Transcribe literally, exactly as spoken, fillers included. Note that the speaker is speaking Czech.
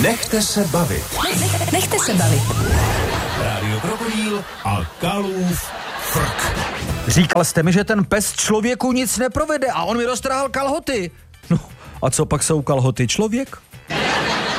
Nechte se bavit. Nech, nechte se bavit. Rádio Krokodýl a Kalův frk. Říkal jste mi, že ten pes člověku nic neprovede a on mi roztrhal kalhoty. No a co pak jsou kalhoty člověk?